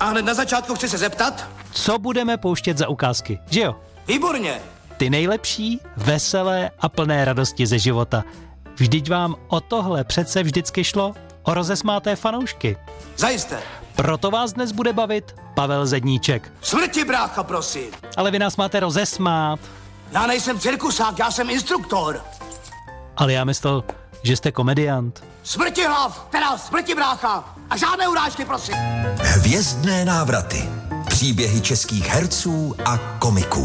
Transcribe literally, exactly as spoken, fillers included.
A hned na začátku chci se zeptat. Co budeme pouštět za ukázky, že jo? Výborně. Ty nejlepší, veselé a plné radosti ze života. Vždyť vám o tohle přece vždycky šlo, o rozesmáté fanoušky. Zajisté. Proto vás dnes bude bavit Pavel Zedníček. Smrti, brácha, prosím. Ale vy nás máte rozesmát. Já nejsem cirkusák, já jsem instruktor. Ale já myslel, že jste komediant. Smrti hlav, teda smrti, brácha. A žádné urážky, prosím. Hvězdné návraty. Příběhy českých herců a komiků.